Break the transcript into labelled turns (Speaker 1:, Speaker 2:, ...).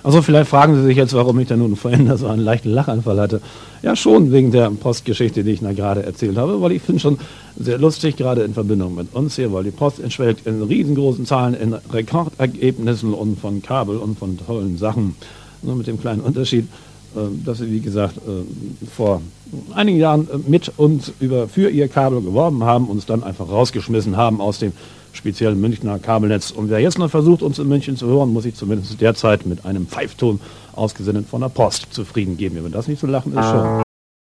Speaker 1: Also vielleicht fragen Sie sich jetzt, warum ich da nun vorhin da so einen leichten Lachanfall hatte. Ja, schon wegen der Postgeschichte, die ich gerade erzählt habe, weil ich finde schon sehr lustig, gerade in Verbindung mit uns hier, weil die Post entschwelgt in riesengroßen Zahlen, in Rekordergebnissen und von Kabel und von tollen Sachen. Nur mit dem kleinen Unterschied, dass sie, wie gesagt, vor einigen Jahren mit uns für ihr Kabel geworben haben, uns dann einfach rausgeschmissen haben aus dem speziellen Münchner Kabelnetz. Und wer jetzt noch versucht, uns in München zu hören, muss sich zumindest derzeit mit einem Pfeifton ausgesendet von der Post zufrieden geben. Wenn das nicht zu lachen ist, schon.